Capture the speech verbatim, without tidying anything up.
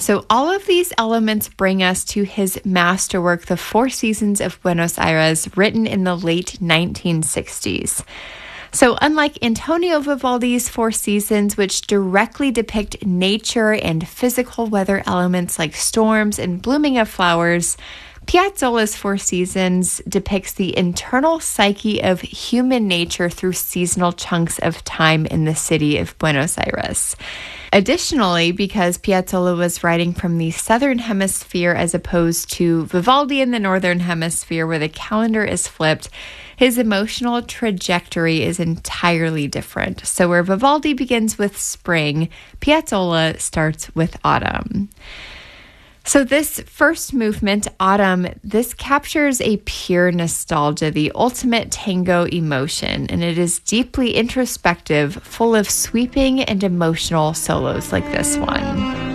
So all of these elements bring us to his masterwork, The Four Seasons of Buenos Aires, written in the late nineteen sixties. So unlike Antonio Vivaldi's Four Seasons, which directly depict nature and physical weather elements like storms and blooming of flowers, Piazzolla's Four Seasons depicts the internal psyche of human nature through seasonal chunks of time in the city of Buenos Aires. Additionally, because Piazzolla was writing from the southern hemisphere as opposed to Vivaldi in the northern hemisphere where the calendar is flipped, his emotional trajectory is entirely different. So where Vivaldi begins with spring, Piazzolla starts with autumn. So this first movement, Autumn, this captures a pure nostalgia, the ultimate tango emotion, and it is deeply introspective, full of sweeping and emotional solos like this one.